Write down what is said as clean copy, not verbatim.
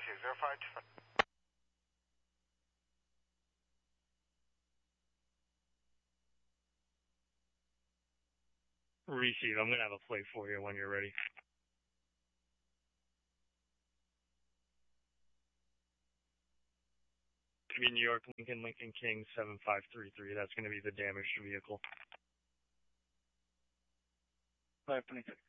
Receive. I'm going to have a plate for you when you're ready. It's going to be New York Lincoln King 7533. That's going to be the damaged vehicle. 526.